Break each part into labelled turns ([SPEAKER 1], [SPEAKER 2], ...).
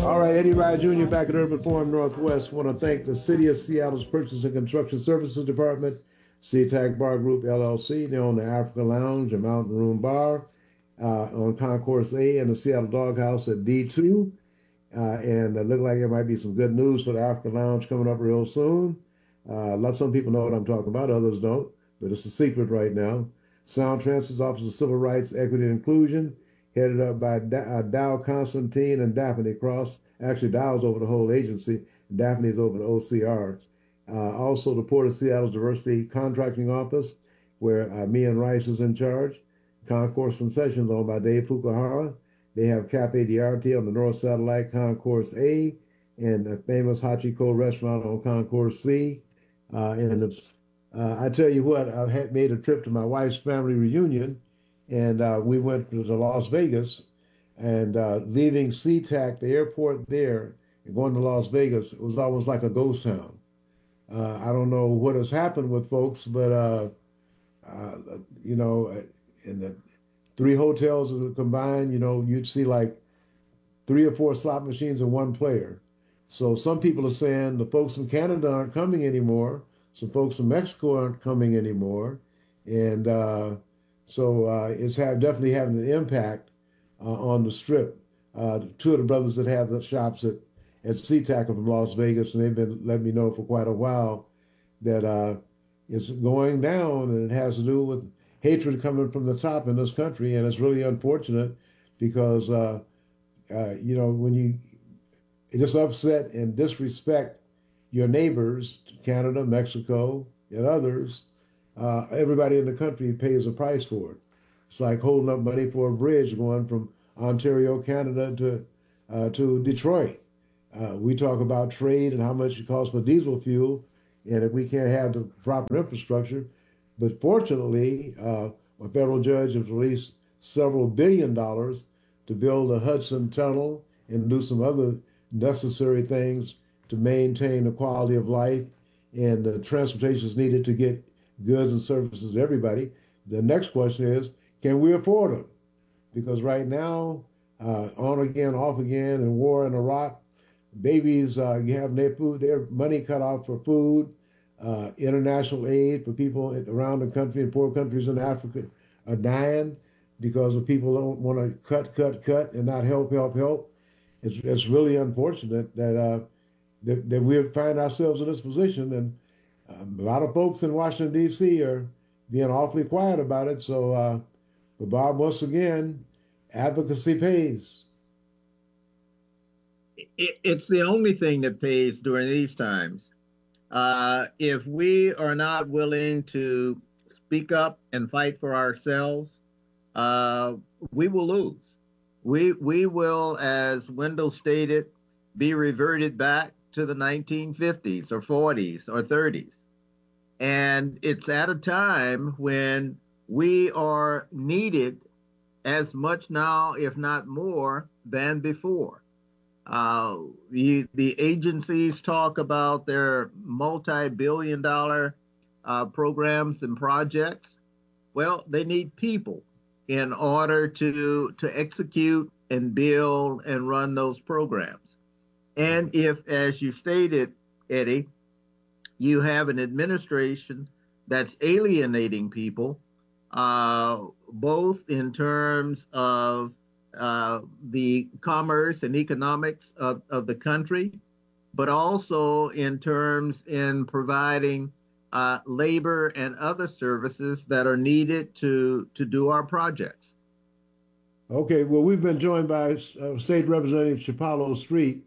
[SPEAKER 1] All right, Eddie Rye Jr. back at Urban Forum Northwest. Want to thank the City of Seattle's Purchase and Construction Services Department, SeaTac Bar Group LLC. They own the Africa Lounge, a Mountain Room Bar on Concourse A and the Seattle Doghouse at D2. And it looked like there might be some good news for the Africa Lounge coming up real soon. Some people know what I'm talking about, others don't, but it's a secret right now. Sound Transit's Office of Civil Rights, Equity, and Inclusion, headed up by Dow Constantine and Daphne Cross. Actually, Dow's over the whole agency, and Daphne's over the OCR. Also, the Port of Seattle's Diversity Contracting Office, where Mian Rice is in charge. Concourse Concessions, owned by Dave Fukuhara. They have Cafe D'Arte on the North Satellite Concourse A, and the famous Hachiko restaurant on Concourse C. I tell you what, I had made a trip to my wife's family reunion, and we went to Las Vegas, and leaving SeaTac, the airport there, and going to Las Vegas, it was almost like a ghost town. I don't know what has happened with folks, but uh, you know, in the three hotels that are combined, you'd see like three or four slot machines and one player. So some people are saying the folks from Canada aren't coming anymore. Some folks from Mexico aren't coming anymore. And it's definitely having an impact on the strip. Two of the brothers that have the shops at SeaTac are from Las Vegas, and they've been letting me know for quite a while that it's going down, and it has to do with hatred coming from the top in this country. And it's really unfortunate because, when you just upset and disrespect your neighbors, Canada, Mexico, and others, everybody in the country pays a price for it. It's like holding up money for a bridge going from Ontario, Canada to Detroit. We talk about trade and how much it costs for diesel fuel, and if we can't have the proper infrastructure. But fortunately, a federal judge has released several $billions to build a Hudson Tunnel and do some other necessary things to maintain the quality of life and the transportation is needed to get goods and services to everybody. The next question is, can we afford them? Because right now, on again, off again, and war in Iraq, babies you have their money cut off for food, international aid for people around the country and poor countries in Africa are dying because of people don't want to cut, and not help. It's really unfortunate that we find ourselves in this position, and a lot of folks in Washington, D.C. are being awfully quiet about it. So, but Bob, once again, advocacy pays.
[SPEAKER 2] It's the only thing that pays during these times. If we are not willing to speak up and fight for ourselves, uh, we will lose. We will, as Wendell stated, be reverted back to the 1950s or 40s or 30s. And it's at a time when we are needed as much now, if not more, than before. Uh, the agencies talk about their multi-billion-dollar programs and projects. Well, they need people in order to execute and build and run those programs. And if, as you stated, Eddie, you have an administration that's alienating people, both in terms of the commerce and economics of the country, but also in terms in providing labor and other services that are needed to do our projects.
[SPEAKER 1] Okay, well, we've been joined by State Representative Chapalo Street.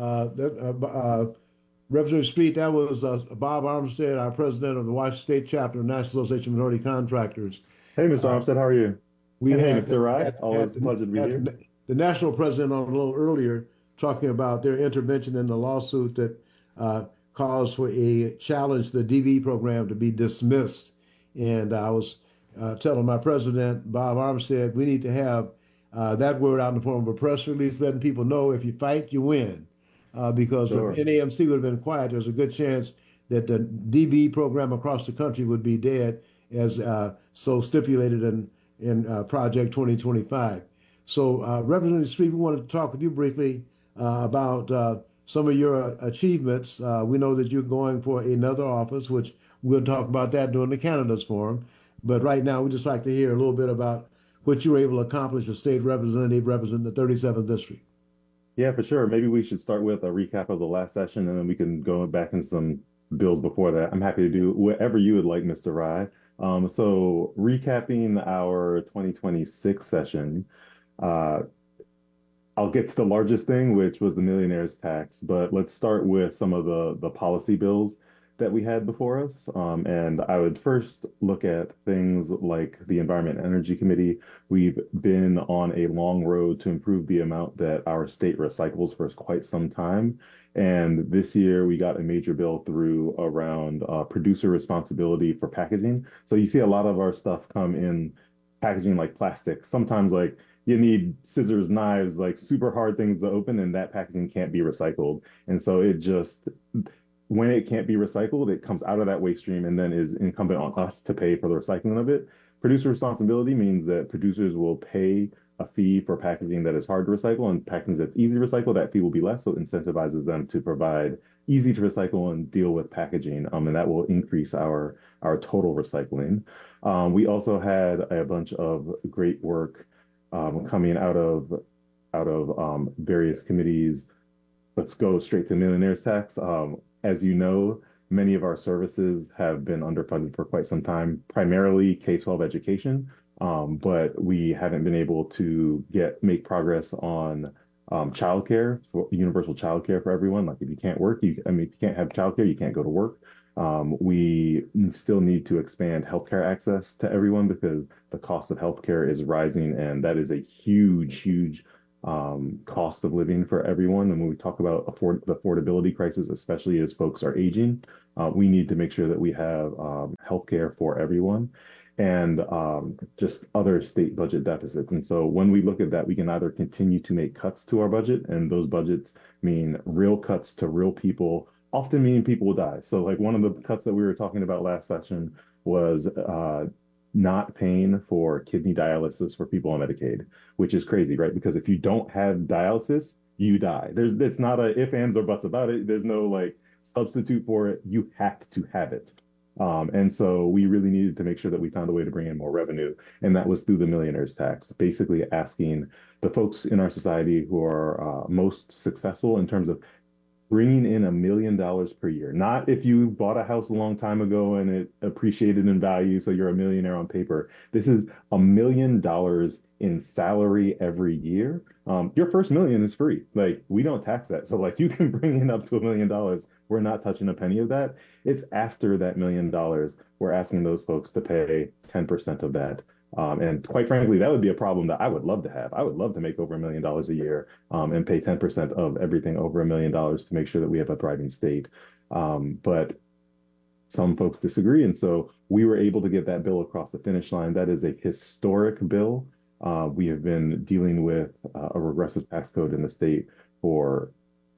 [SPEAKER 1] Representative Street, that was Bob Armstead, our president of the Washington State chapter of the National Association of Minority Contractors.
[SPEAKER 3] Hey, Mr.
[SPEAKER 1] Uh,
[SPEAKER 3] Armstead, how are you?
[SPEAKER 1] we
[SPEAKER 3] And hey,
[SPEAKER 1] had
[SPEAKER 3] Mr. Wright, always
[SPEAKER 1] had
[SPEAKER 3] a pleasure to be here.
[SPEAKER 1] the national president on a little earlier talking about their intervention in the lawsuit that calls for a challenge the DV program to be dismissed. And I was telling my president, Bob Armstead, we need to have that word out in the form of a press release, letting people know if you fight, you win. Because if
[SPEAKER 3] Sure.
[SPEAKER 1] NAMC would have been quiet, there's a good chance that the DV program across the country would be dead, as so stipulated in Project 2025. So, Representative Street, we wanted to talk with you briefly about some of your achievements. We know that you're going for another office, which we'll talk about that during the candidates forum. But right now, we'd just like to hear a little bit about what you were able to accomplish as state representative representing the 37th district.
[SPEAKER 3] Yeah, for sure. Maybe we should start with a recap of the last session and then we can go back into some bills before that. I'm happy to do whatever you would like, Mr. Rye. So recapping our 2026 session, uh, I'll get to the largest thing, which was the millionaire's tax, but let's start with some of the policy bills that we had before us. And I would first look at things like the Environment and Energy Committee. We've been on a long road to improve the amount that our state recycles for quite some time. And this year we got a major bill through around producer responsibility for packaging. So you see a lot of our stuff come in packaging like plastic. Sometimes like you need scissors, knives, like super hard things to open, and that packaging can't be recycled. And so it just, when it can't be recycled, it comes out of that waste stream and then is incumbent on us to pay for the recycling of it. Producer responsibility means that producers will pay a fee for packaging that is hard to recycle and packaging that's easy to recycle. That fee will be less, so it incentivizes them to provide easy to recycle and deal with packaging, and that will increase our total recycling. We also had a bunch of great work coming out of various committees. Let's go straight to millionaire's tax. As you know, many of our services have been underfunded for quite some time, primarily K-12 education, but we haven't been able to make progress on childcare, universal childcare for everyone. Like if you can't work, I mean, if you can't have childcare, you can't go to work. We still need to expand healthcare access to everyone because the cost of healthcare is rising, and that is a huge, huge cost of living for everyone. And when we talk about the affordability crisis, especially as folks are aging, we need to make sure that we have healthcare for everyone and just other state budget deficits. And so when we look at that, we can either continue to make cuts to our budget, and those budgets mean real cuts to real people, often meaning people will die. So like one of the cuts that we were talking about last session was not paying for kidney dialysis for people on Medicaid, which is crazy, right? Because if you don't have dialysis, you die. It's not a if, ands, or buts about it. There's no like substitute for it. You have to have it. And so we really needed to make sure that we found a way to bring in more revenue. And that was through the millionaire's tax, basically asking the folks in our society who are most successful in terms of bringing in $1 million per year. Not if you bought a house a long time ago and it appreciated in value, so you're a millionaire on paper. This is $1 million in salary every year. Your first million is free. Like we don't tax that. So like you can bring in up to $1 million. We're not touching a penny of that. It's after that $1 million, we're asking those folks to pay 10% of that. And quite frankly, that would be a problem that I would love to have. I would love to make over $1 million a year and pay 10% of everything over $1 million to make sure that we have a thriving state. But some folks disagree. And so we were able to get that bill across the finish line. That is a historic bill. We have been dealing with a regressive tax code in the state for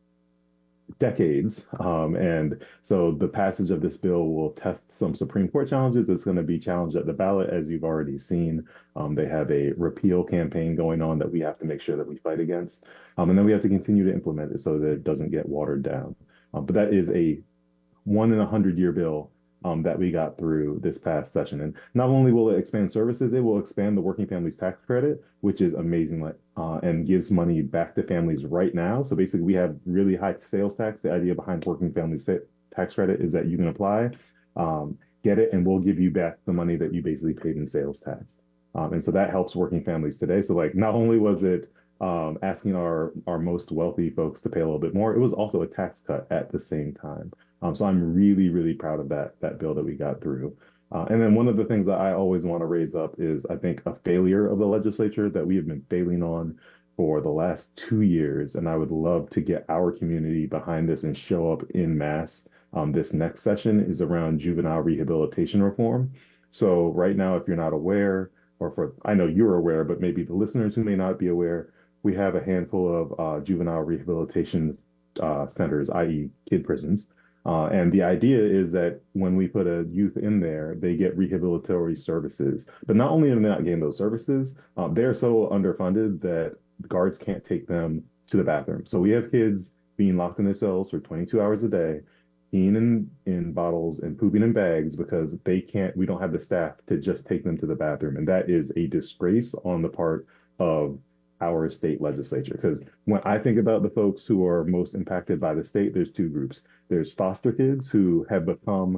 [SPEAKER 3] decades. And so the passage of this bill will test some Supreme Court challenges. It's going to be challenged at the ballot, as you've already seen. They have a repeal campaign going on that we have to make sure that we fight against. And then we have to continue to implement it so that it doesn't get watered down. But that is a 1 in 100 year bill that we got through this past session. And not only will it expand services, it will expand the working families tax credit, which is amazing, and gives money back to families right now. So basically, we have really high sales tax. The idea behind working families tax credit is that you can apply, get it, and we'll give you back the money that you basically paid in sales tax. And so that helps working families today. So like, not only was it asking our most wealthy folks to pay a little bit more, it was also a tax cut at the same time. So I'm really, really proud of that bill that we got through. And then one of the things that I always want to raise up is I think a failure of the legislature that we have been failing on for the last 2 years. And I would love to get our community behind this and show up in mass. This next session is around juvenile rehabilitation reform. So right now, if you're not aware, I know you're aware, but maybe the listeners who may not be aware, we have a handful of juvenile rehabilitation centers, i.e. kid prisons. And the idea is that when we put a youth in there, they get rehabilitory services. But not only are they not getting those services, they're so underfunded that guards can't take them to the bathroom. So we have kids being locked in their cells for 22 hours a day, peeing in bottles and pooping in bags because we don't have the staff to just take them to the bathroom. And that is a disgrace on the part of our state legislature. Because when I think about the folks who are most impacted by the state, there's two groups. There's foster kids who have become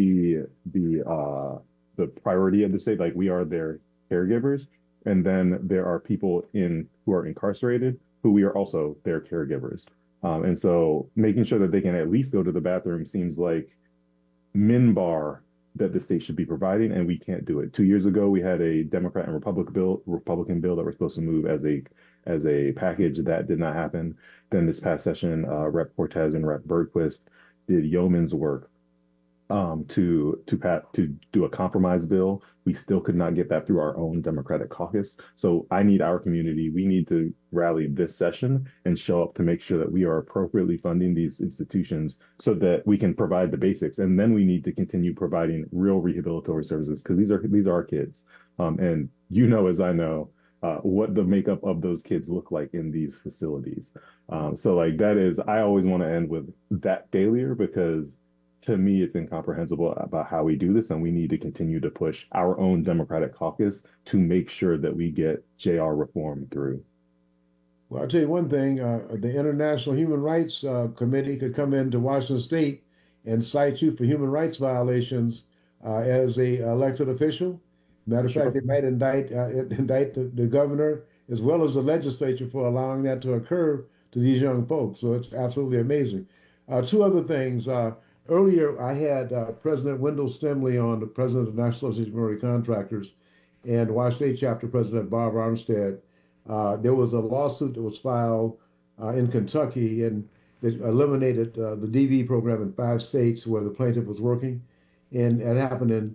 [SPEAKER 3] the priority of the state, like we are their caregivers. And then there are people who are incarcerated who we are also their caregivers. And so making sure that they can at least go to the bathroom seems like min bar that the state should be providing, and we can't do it. 2 years ago, we had a Democrat and Republican bill that were supposed to move as a package. That did not happen. Then this past session, Rep. Cortez and Rep. Bergquist did yeoman's work to do a compromise bill. We still could not get that through our own Democratic caucus. So I need our community. We need to rally this session and show up to make sure that we are appropriately funding these institutions so that we can provide the basics. And then we need to continue providing real rehabilitory services because these are our kids. And you know, as I know, what the makeup of those kids look like in these facilities. So like that is, I always want to end with that failure because to me, it's incomprehensible about how we do this, and we need to continue to push our own Democratic caucus to make sure that we get JR reform through.
[SPEAKER 1] Well, I'll tell you one thing, the International Human Rights Committee could come into Washington State and cite you for human rights violations as a elected official. Matter of fact, they might indict the governor as well as the legislature for allowing that to occur to these young folks. So it's absolutely amazing. Two other things. Earlier, I had President Wendell Stimley on, the president of the National Association of Minority Contractors, and Washington State Chapter President Bob Armstead. There was a lawsuit that was filed in Kentucky and that eliminated the DV program in 5 states where the plaintiff was working. And it happened in